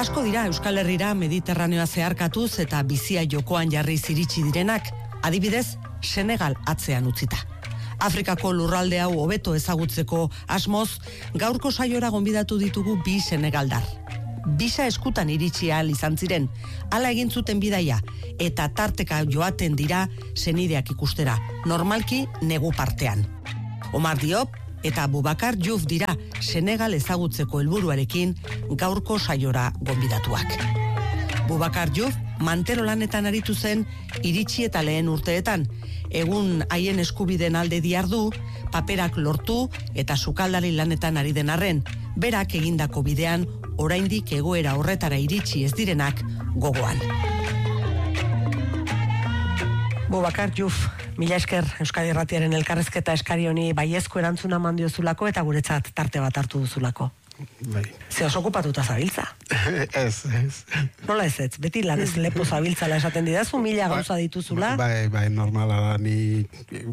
Asko dira Euskal Herrira Mediterraneoa zeharkatuz eta bizia jokoan jarriz iritsi direnak, adibidez, Senegal atzean utzita. Afrikako lurralde hau hobeto ezagutzeko asmoz, gaurko saiora gonbidatu ditugu bi senegaldar. Bisa eskutan iritsi ahal izan ziren, hala egin zuten bidaia, eta tarteka joaten dira senideak ikustera, normalki negu partean. Omar Diop eta Boubacar Diouf dira Senegal ezagutzeko helburuarekin gaurko saiora gonbidatuak. Boubacar Diouf mantero lanetan aritu zen iritsi eta lehen urteetan, egun haien eskubideen alde diardu, paperak lortu eta sukaldari lanetan ari den arren, berak egindako bidean oraindik egoera horretara iritsi ez direnak gogoan. Boubacar Diouf, mila esker Euskadi Irratiaren elkarrezketa eskari honi baiezko erantzuna eman diozulako eta guretzat tarte bat hartu duzulako. Bai. Ze oso okupatuta zabiltza? Ez. Nola ez, beti lan ez lepo zabiltzala esaten didazu, mila gauza dituzula? Bai, normala da, ni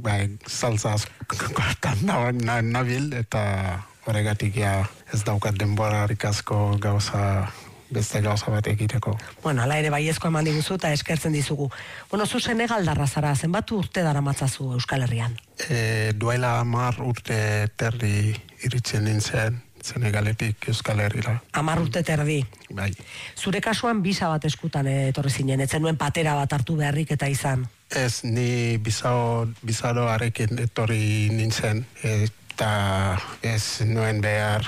salsa askotan nabil, eta horregatik ez daukat denborarik asko beste gauza bat egiteko. Bueno, ala ere baiezko eman diguzu eta eskertzen dizugu. Bueno, zu Senegaldarra zara, zenbat urte daramatzazu Euskal Herrian? Duela 10 urte terdi iritzen nintzen, Senegaletik Euskal Herrira. 10 urte terdi. Bai. Zure kasuan bisa bat eskutan etorri zinen, etzen nuen patera bat hartu beharrik eta izan. Ez, ni bizaro arekin etorri nintzen, eta ez nuen behar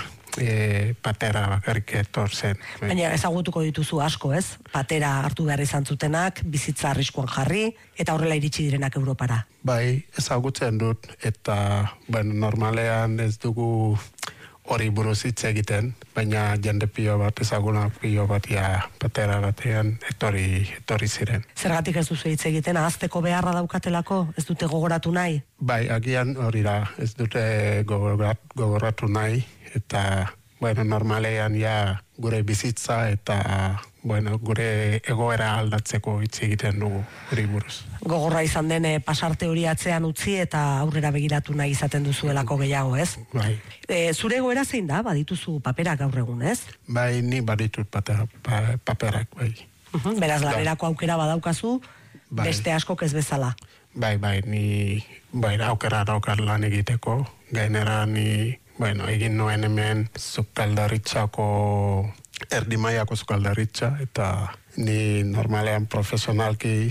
patera bakarrik etortzen. Baina ezagutuko dituzu asko, ez? Patera hartu behar izan zutenak, bizitza arriskuan jarri, eta horrela iritsi direnak Europara. Bai, ezagutzen dut, eta normalean ez dugu hori buruz hitz egiten, baina jende pilo bat, ezaguna pilo bat, patera batean etorri ziren. Zergatik ez duzu hitz egiten, ahazteko beharra daukatelako, ez dute gogoratu nahi? Bai, agian hori da, ez dute gogoratu nahi, eta, normalean gure bizitza eta, gure egoera aldatzeko hitz egiten dugu hori buruz. Gogorra izan den pasarte hori atzean utzi eta aurrera begiratu nahi izaten duzuelako gehiago, ez? Bai. Zure egoera zein da, badituzu paperak gaur egun, ez? Bai, ni baditut paperak, bai. Beraz, lanerako aukera badaukazu, beste askok ez bezala. Bai, ni aukera daukar lan egiteko, gainera ni egin nuen hemen sukaldaritzako erdimaiako sukaldaritza, eta ni normalean profesionalki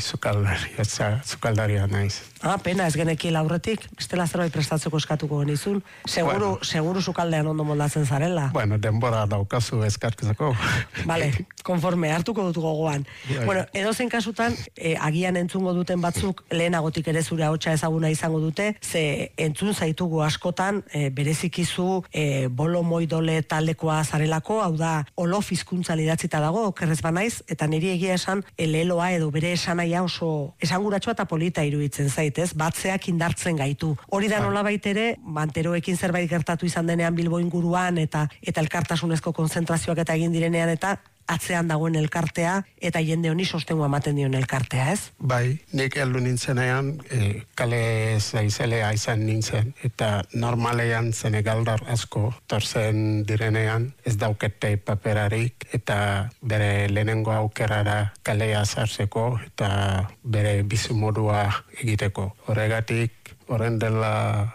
sukaldaria naiz. Pena ez genekiel aurretik, bestela zerbait prestatzeko eskatuko genizun. Seguru sukaldean ondo moldatzen zarela. Denbora daukazu eskartzeko. Vale, konforme, hartuko dut gogoan. Edozein kasutan, agian entzungo duten batzuk lehenagotik ere zure ahotsa ezaguna izango dute, ze entzun zaitugu askotan, berezikizu bolo moidole taldekoa zarelako, hau da, olof hizkuntza idatzita dago, okerrez banaiz, eta niri egia esan, eleloa edo bere esanaia oso esanguratsua eta polita iruditzen zaitez, batzeak indartzen gaitu. Hori da nolabait ere, manteroekin zerbait gertatu izan denean Bilbo inguruan, eta elkartasunezko konzentrazioak eta egin direnean, eta atzean dagoen elkartea, eta jende honi sostengua ematen dion elkartea, ez? Bai, nik heldu nintzenean, kale zaizelea izan nintzen, eta normalean Senegaldar asko torzen direnean, ez daukete paperarik, eta bere lehenengo aukerara kalea sartzeko, eta bere bizimodua egiteko. Horregatik, horren dela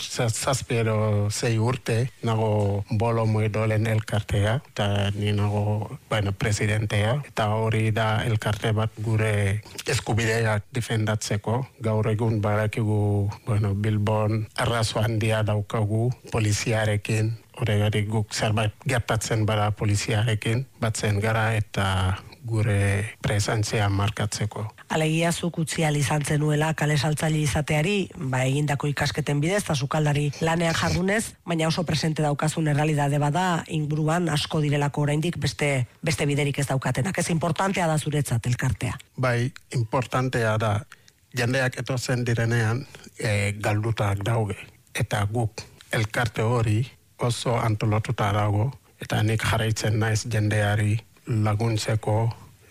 zazpiero 6 urte, nago bolo moidolen elkartea, eta ni nago, presidentea, eta hori da elkarte bat gure eskubideak defendatzeko. Gaur egun barakigu, Bilbon arrazo handia daukagu poliziarekin, horregatik guk zerbait gertatzen bada poliziarekin, batzen gara eta gure presentzia markatzeko. Alegia zuk utzi ahal izan zenuela kale saltzaile izateari, egindako ikasketen bidez, eta sukaldari lanean jardunez, baina oso presente daukazun errealidade bada, inguruan asko direlako oraindik beste biderik ez daukatenak. Ez importantea da zuretzat elkartea. Bai, importantea da. Jendeak etortzen direnean galdutak daude. Eta guk elkarte hori oso antolatuta dago, eta nik jarraitzen naiz jendeari laguntzeko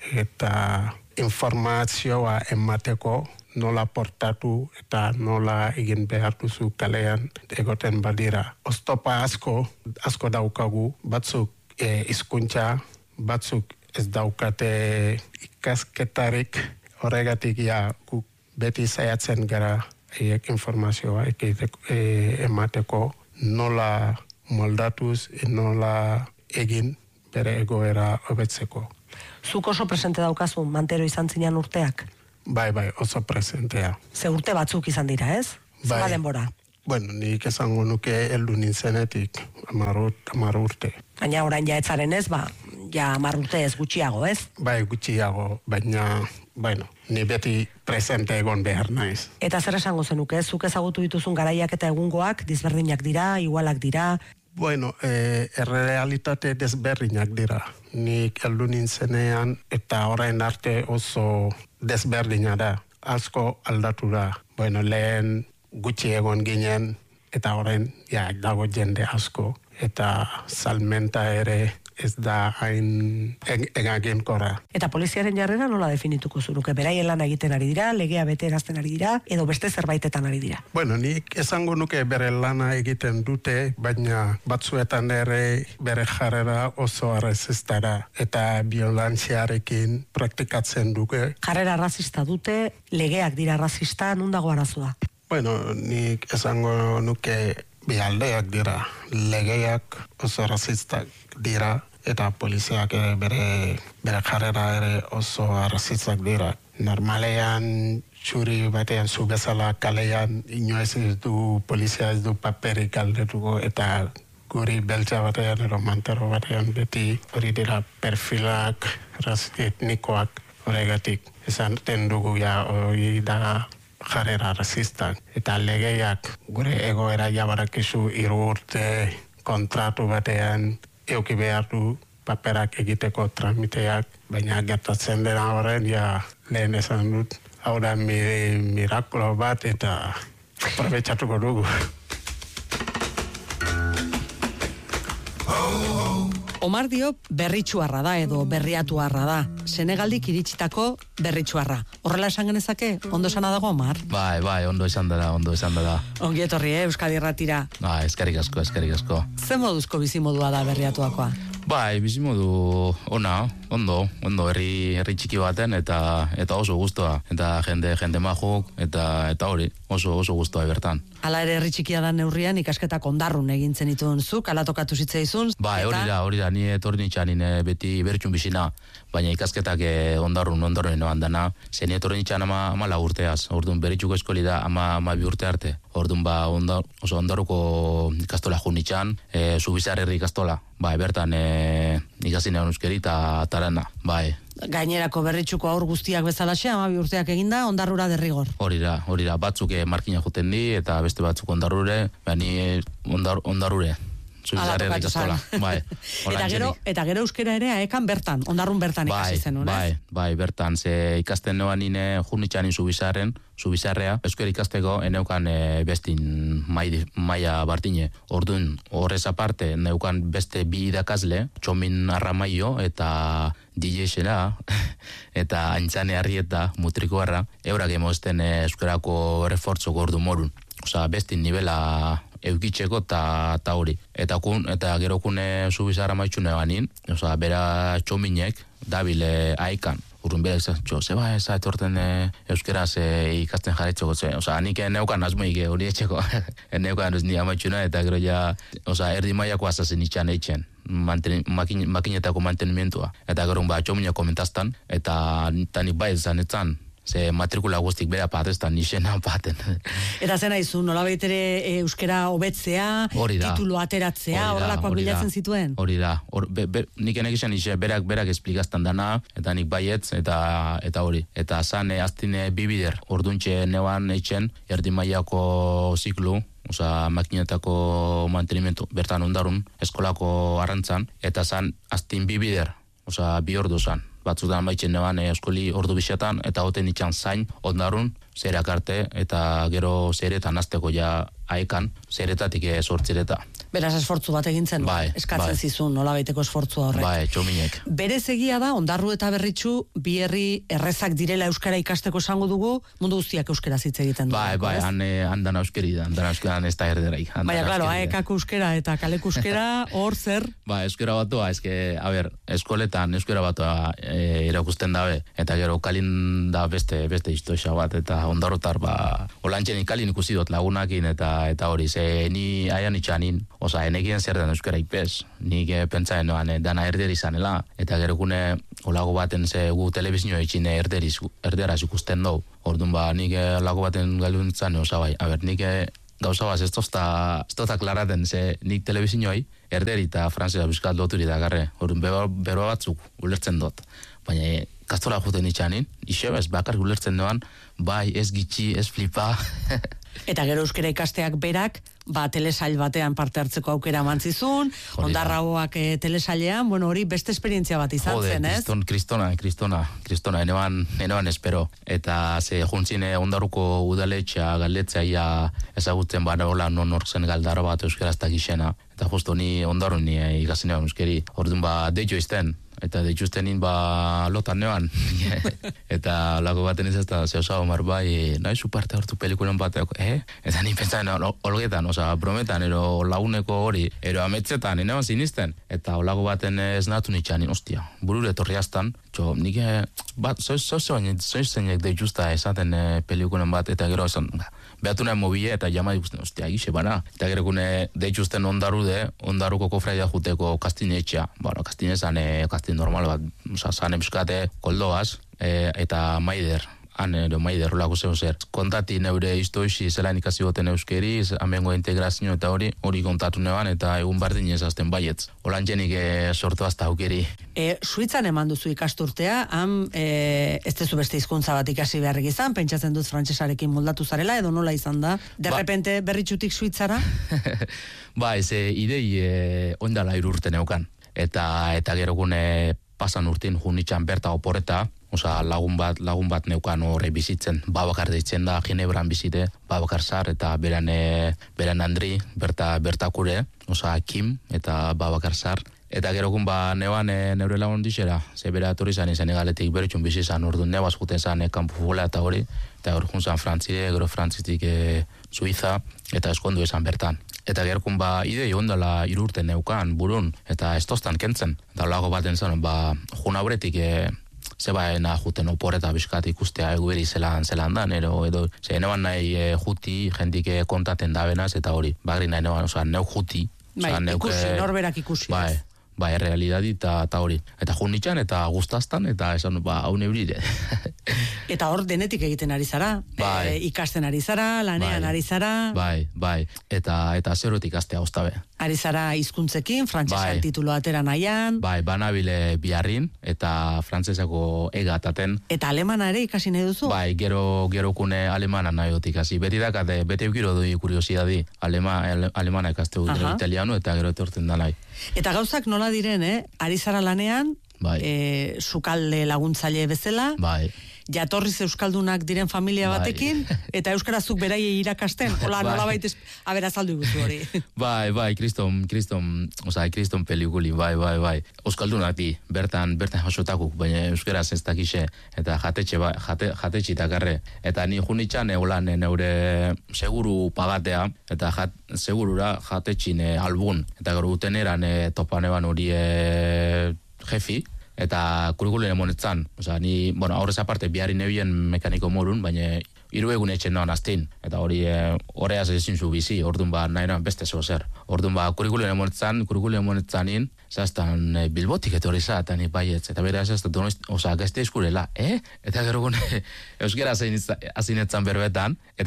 eta informazioa emateko, nola portatu eta nola egin behar duzu kalean egoten badira. Oztopa asko daukagu, batzuk hizkuntza batzuk ez daukate ikasketarik, horregatik guk beti saiatzen gara eiek informazioa emateko nola moldatuz, nola egin bere egoera hobetzeko. Zuk oso presente daukazu mantero izan zinan urteak? Bai, oso presentea. Ze urte batzuk izan dira, ez? Zuma denbora? Bueno, nik esango nuke heldu nintzenetik 10 urte. Baina orain ja etzaren ez, 10 urte ez gutxiago, ez? Bai, gutxiago, baina, ni beti presente egon behar naiz. Eta zer esango zenuke, zuk ezagutu dituzun garaiak eta egungoak, disberdinak dira, igualak dira? Bueno, errealitate desberdinak dira. Nik heldu nintzenean eta orain arte oso desberdina da. Asko aldatu da. Bueno, lehen gutxi egon ginen eta orain dago jende asko. Eta salmenta ere ez da hain egaginkorra. Eta poliziaren jarrera nola definituko zuruke? Beraien lan egiten ari dira, legea bete erazten ari dira, edo beste zerbaitetan ari dira? Bueno, nik esango nuke bere lana egiten dute, baina batzuetan ere bere jarrera oso arrazistara eta violentziarekin praktikatzen duke. Jarrera arrazista dute, legeak dira arrazista, non dago arazoa? Bueno, nik esango nuke bi aldeak dira, legeak oso arrazistak dira, eta poliziak ere bere jarrera ere oso arrazistak dira. Normalean, txuri batean zu bezala kalean, inoez ez du, polizia ez du paperik galdetuko, eta guri beltza batean, edo mantero batean, beti hori dira perfilak, etnikoak, horregatik. Esan dugu hori da jarrera arrazistak. Eta legeiak gure egoera jabarakizu 3 urte kontratu batean euki behar du paperak egiteko tramiteak, baina gertatzen dena horren lehen esan dut, hau da mirakulo bat eta aprobetxatuko dugu. Omar Diop berritxuarra da edo berriatuarra da. Senegaldik iritsitako berritxuarra. Horrela esan genezake, ondo esana dago, Omar? Bai, ondo esan dara. Ongi etorri, Euskadi Irratira. Eskerrik asko. Ze moduzko bizimodua da berriatuakoa? Bai, bizimodu ondo herri txiki baten eta oso gustoa. Eta jende majuk eta hori, oso gustoa bertan. Hala ere herri txikia da neurrian ikasketak ondarrun egintzen dituen zuk, ala tokatu zitzaizun. Bai, hori da, ni etorri nitxanin beti bertxun bizina, baina ikasketak ondarrun eban dana. Zen etorri nitxan 14 urteaz, orduan berritxuko eskoli da 12 urte arte. Orduan oso ondaruko ikastola jun nitxan, Zubizar herri ikastola. Bai, bertan ikasin egon euskeri eta tarana, bai. Gainerako berritxuko aur guztiak bezalaxe, 12 urteak eginda, ondarrura derrigor. Hori da, batzuk markina juten di, eta beste batzuk ondarrure, ni ondarure. Zubizarre ikastola, bai. Eta gero euskera ere aekan bertan, ondarrun bertan ikasi zenun, ez? Bai, bertan, ze ikasten noan nine jurnitxanin Zubizarrea, euskera ikasteko eneukan bestin maia bartine. Orduan, horrez aparte, neukan beste bi idakazle, Txomin Arramaio eta DJ Xera, eta Aintzane Arrieta, Mutrikoarra, eurak emozten euskerako refortzoko ordu morun. Osa, bestin nivela eukitzeko eta hori. Eta gero kune Zubizarra maitxune banin, osa, bera Txominek, dabile aikan. Urrun bera zeba ez etorten euskeraz ikasten jarretzeko, osa, nik neukan asmoik hori etxeko. Neukan ez ni amaitxuna eta gero erdi maiako azazen itxan eitzen. Makinetako mantenimentua. Eta gero Txominek komentaztan, eta nik bai zanetzan, ze matrikula guztik bera patestan nixena paten. Eta zena izu, nolabait ere euskera hobetzea, titulu ateratzea, horrelakoak bilatzen zituen? Hori da, nik enek izan ixe berak esplikaztan dana, eta nik baietz, eta hori. Eta zan, aztine bibider, orduntxe neuan eitzen, erdi mailako ziklu, oza, makinetako mantenimentu, bertan ondarun, eskolako arrantzan, eta zan, aztin bibider, oza, 2 ordu zan. Batzutan baitzen neban eskoli ordu bixetan, eta hoten itxan zain, ondarun, zerak arte, eta gero zeretan azteko aekan, zeretatik sortzireta. Beraz esfortzu bat egintzen, eskatzen zizun, nola baiteko esfortzua horrek. Bai, txominek. Berez egia da, Ondarru eta Berritxu, bi herri errezak direla euskara ikasteko esango dugu, mundu guztiak euskara hitz egiten du. Bai, handan euskeri da, ez da erderaik. Baina, klaro, aekako euskera eta kaleko euskera, hor zer? Ba, euskera batua, eskoletan euskera batua erakusten dabe, eta gero kalin da beste historia bat, eta Ondarrotar, olantxen kalin ikusi dut lagunakin, eta hori, ze ni aian itxanin, enekien zer den euskara ipez, nik pentsaen dana erderi zanela, eta gero gune olago baten ze gu telebizio itxine erderaz ikusten dugu. Orduan nik olago baten galuntzan, nik gauza bat ez tozta klaraten, ze nik telebizioai erderi eta frantzera bizkat loturi da garre, orduan bero batzuk ulertzen dut. Baina kastola juten itxanin, isebez bakar ulertzen doan, bai, ez gitxi, ez flipa. Eta gero euskara ikasteak berak, telesail batean parte hartzeko aukera mantzizun, Ondarragoak telesailean, hori beste esperientzia bat izan zen, ez? Kristona, eneban espero. Eta ze juntzine Ondarruko udaletxea galdetzea ezagutzen hola non zen galdaro bat euskaraztak gixena. Eta justo ni Ondarrun ikasenean euskeri. Orduan deitxo izten. Eta deitxuztenin lotan neban. Eta lago baten ez da zehosau bai, nahi zu parte hartu pelikulan bat, Eta ni pentsaen olgetan, brometan, ero laguneko hori, ero ametzetan, eneban sinisten. Eta olago baten ez natu nitxanin, ostia, burure torri astan, nik zoizeinek deitxuzta esaten pelikulan bat, eta gero esan, behatu nahi mobile eta jama ikusten, ostia, gixe bana. Eta gero gune deitxuzten Ondarruko kofraia juteko kastinetxea, kastinezan kastin normal bat, zan emskate koldoaz, eta maider, maider olako zer. Kontati neure istoixi zelan ikasi goten euskeri, amengo integrazio eta hori kontatu neban, eta egun bardin ezazten baietz. Olan jenik sortu azta aukeri. Suitzan eman duzu ikasturtea, ez tezu beste hizkuntza bat ikasi beharrik izan, pentsatzen dut frantsesarekin moldatu zarela, edo nola izan da? Derrepente Berritxutik Suitzara? Ba, idei ondala 3 urte neukan. Eta gero gune pasan urtin junitxan berta oporeta, lagun bat neukan horre bizitzen, Babakar deitzen da, Ginebran bizite, Babakar Sar, eta beran Andri, bertakure, Kim, eta Babakar Sar. Eta gero gun neban neure lagun dixera, ze bera etorri zan izan egaletik beritxun bizi zan, orduan nebaz juten zan kanpo futbola eta hori, eta hor juntzan Frantzide, gero Frantzitik Suiza, eta eskondu izan bertan. Eta gerkun idei ondala 3 urte neukan burun, eta ez toztan kentzen. Eta lago baten zen, jun auretik zebaena juten opor eta bizkat ikustea eguberi zelan dan, edo ze neban nahi juti, jendik kontaten dabenaz, eta hori, bagri nahi neban, neu juti. Ikusi, norberak ikusi. Bai, realidadi eta hori. Eta jun nitxan, eta guztaztan, eta esan, hau nebrire. Eta hor denetik egiten ari zara, ikasten ari zara, lanean ari zara. Bai, eta zerotik astea oztabe. Ari zara hizkuntzekin, frantsesa titulo atera nahian. Bai, banabile biharrin, eta frantsesako egataten. Eta alemana ere ikasi nahi duzu? Bai, gero kune alemana nahi dut ikasi. Beti dakate, beti eukiro dui kuriosidadi, alemana ikaste dut, italiano, eta gero etortzen da nahi. Eta gauzak nola diren, ari zara lanean, sukalde laguntzaile bezala, jatorriz euskaldunak diren familia batekin, eta euskarazuk beraiei irakasten, hola nola baitez, azaldu iguzu hori. Bai, kriston pelikuli, bai. Euskaldunak di, bertan jasotakuk, baina euskaraz ez dakixe, eta jatetxe eta garre. Eta ni junitxan egolan neure seguru pagatea, eta segurura jatetxin albun, eta gero uten eran topan eban hori jefi, eta kurikulen emonetzan. Ni, aurrez aparte, biharri nebien mekaniko morun, baina 3 egun etxen noan aztin. Eta hori horreaz ezin zu bizi, orduan nahi noan beste zer. Orduan kurikulen emonetzanin, zaztan Bilbotik etorri za, eta ni baietz. Eta bera zaztan, gazte izkurela, Eta gero gune euskera azinetzan berbetan, eta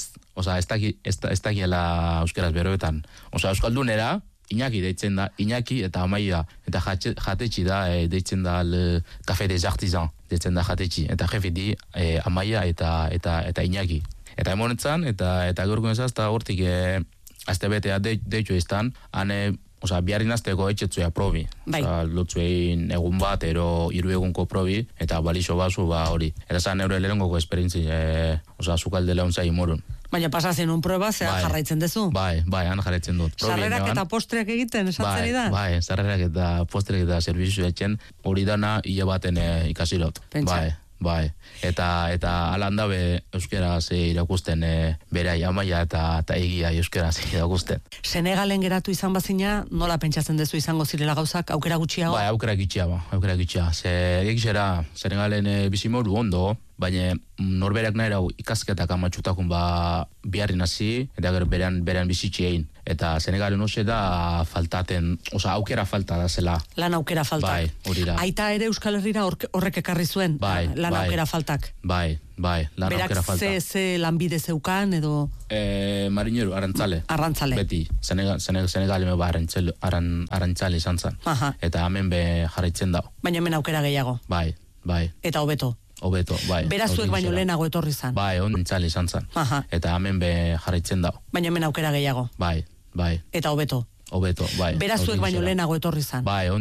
ez dakiela euskeraz berbetan. Euskaldunera, Iñaki deitzen da, Iñaki eta Amaia, eta jatetxi da, deitzen da Café des Artisans, deitzen da jatetxi, eta jefe di Amaia eta Iñaki. Eta emonetzan, eta gaurko ezaz, eta hortik azte betea deitxo iztan, biharrin azteko etxetzuea probi. Lotzuein egun bat, 3 egunko probi, eta balixo bazu hori. Eta zan neure lehenkoko esperientzi, sukalde lehuntzai morun. Baina pasazen un prueba, zea jarraitzen dezu. Bai, han jarraitzen dut. Sarrerak eta postreak egiten, esatzen da? Bai, sarrerak eta postreak eta servizio etxen, hori dana hile baten ikasirot. Bai. Eta alan dabe euskeraz irakusten berai amaia eta egia euskeraz irakusten. Senegalen geratu izan bazina, nola pentsatzen dezu izango zirela gauzak, aukera gutxiago? Bai, aukera gutxia. Egizera, Senegalen bizimoru ondo, baina norberak nahi rau ikasketak amatxutakun biharrin hasi, eta gero berean bizitxe egin. Eta Senegalen hoxe da faltaten, aukera falta da zela. Lan aukera faltak. Bai, hori da. Aita ere Euskal Herrira horrek ekarri zuen, lan aukera faltak. Bai, lan aukera falta. Berak ze lanbide zeukan edo... Marinero, arrantzale. Arrantzale. Beti, Senegalen arrantzale izan zen. Eta hemen jarraitzen dago. Baina hemen aukera gehiago. Bai. Eta hobeto. Bai. Berazuek baino lehenago etorri zan. Bai, onentzale izan zen. Eta hemen jarraitzen dago. Baina hemen aukera gehiago. Bai. Eta hobeto. Bai. Berazuek baino lehenago etorri zan. Bai,